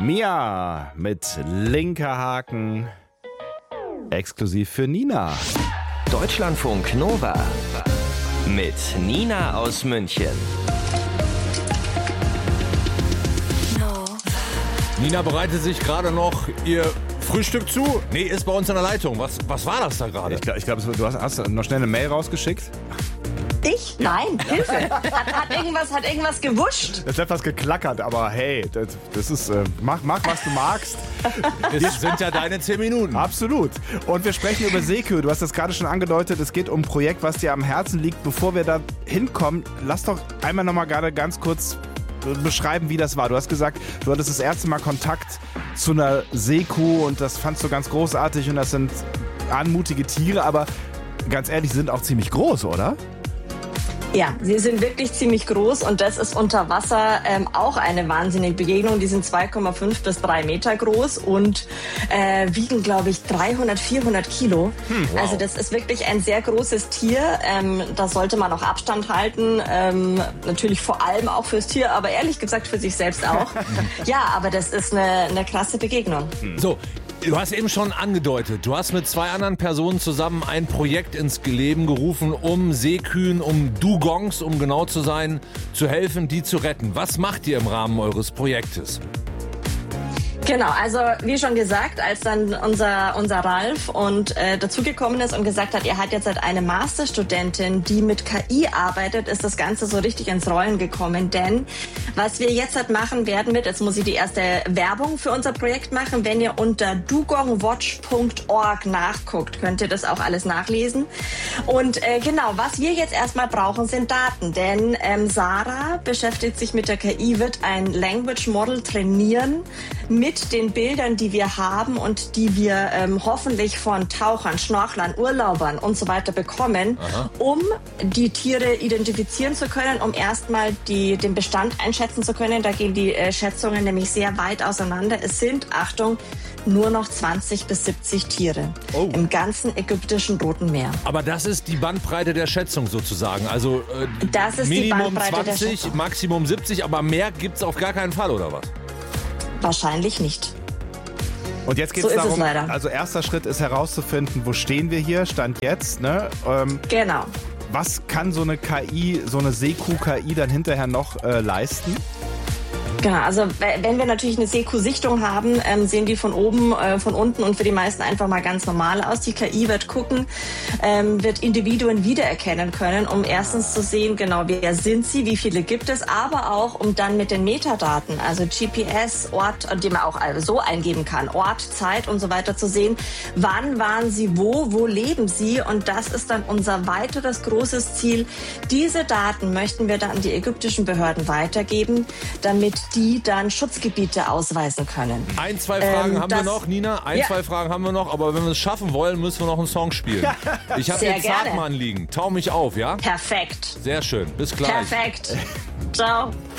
Mia mit linker Haken. Exklusiv für Nina. Deutschlandfunk Nova mit Nina aus München. Nina bereitet sich gerade noch ihr Frühstück zu. Nee, ist bei uns in der Leitung. Was war das da gerade? Ich glaube, du hast noch schnell eine Mail rausgeschickt. Ich? Nein, Hilfe. Hat irgendwas gewuscht? Es hat etwas geklackert, aber hey, das ist, mach was du magst. Es sind ja deine 10 Minuten. Absolut. Und wir sprechen über Seekühe. Du hast das gerade schon angedeutet, es geht um ein Projekt, was dir am Herzen liegt. Bevor wir da hinkommen, lass doch einmal nochmal gerade ganz kurz beschreiben, wie das war. Du hast gesagt, du hattest das erste Mal Kontakt zu einer Seekuh und das fandst du ganz großartig und das sind anmutige Tiere, aber ganz ehrlich, die sind auch ziemlich groß, oder? Ja, sie sind wirklich ziemlich groß und das ist unter Wasser auch eine wahnsinnige Begegnung. Die sind 2,5 bis 3 Meter groß und wiegen, glaube ich, 300, 400 Kilo. Wow. Also das ist wirklich ein sehr großes Tier. Da sollte man auch Abstand halten. Natürlich vor allem auch fürs Tier, aber ehrlich gesagt für sich selbst auch. Ja, aber das ist eine krasse Begegnung. So, du hast eben schon angedeutet, du hast mit 2 anderen Personen zusammen ein Projekt ins Leben gerufen, um Seekühen, um Dugongs, um genau zu sein, zu helfen, die zu retten. Was macht ihr im Rahmen eures Projektes? Genau, also wie schon gesagt, als dann unser Ralf dazugekommen ist und gesagt hat, er hat jetzt halt eine Masterstudentin, die mit KI arbeitet, ist das Ganze so richtig ins Rollen gekommen. Denn was wir jetzt halt machen werden jetzt muss ich die erste Werbung für unser Projekt machen. Wenn ihr unter dugongwatch.org nachguckt, könnt ihr das auch alles nachlesen. Und genau, was wir jetzt erstmal brauchen, sind Daten. Denn Sarah beschäftigt sich mit der KI, wird ein Language Model trainieren mit den Bildern, die wir haben und die wir hoffentlich von Tauchern, Schnorchlern, Urlaubern und so weiter bekommen, um die Tiere identifizieren zu können, um erstmal den Bestand einschätzen zu können. Da gehen die Schätzungen nämlich sehr weit auseinander. Es sind, Achtung, nur noch 20 bis 70 Tiere im ganzen ägyptischen Roten Meer. Aber das ist die Bandbreite der Schätzung sozusagen. Also das ist Minimum die Bandbreite 20, Maximum 70, aber mehr gibt's auf gar keinen Fall, oder was? Wahrscheinlich nicht. Und jetzt geht So es ist es darum, leider. also erster Schritt ist herauszufinden, wo stehen wir hier, Stand jetzt, ne? Genau. Was kann so eine KI, so eine Seekuh-KI dann hinterher noch leisten? Genau, also wenn wir natürlich eine Seekuh-Sichtung haben, sehen die von oben, von unten und für die meisten einfach mal ganz normal aus. Die KI wird gucken, wird Individuen wiedererkennen können, um erstens zu sehen, genau, wer sind sie, wie viele gibt es, aber auch, um dann mit den Metadaten, also GPS, Ort, die man auch so eingeben kann, Ort, Zeit und so weiter zu sehen, wann waren sie wo leben sie, und das ist dann unser weiteres großes Ziel. Diese Daten möchten wir dann an die ägyptischen Behörden weitergeben, damit die dann Schutzgebiete ausweisen können. 1, 2 Fragen haben wir noch, Nina. 2 Fragen haben wir noch, aber wenn wir es schaffen wollen, müssen wir noch einen Song spielen. Ich habe Sehr den gerne. Zartmann liegen. Tau mich auf, ja? Perfekt. Sehr schön. Bis gleich. Perfekt. Ciao.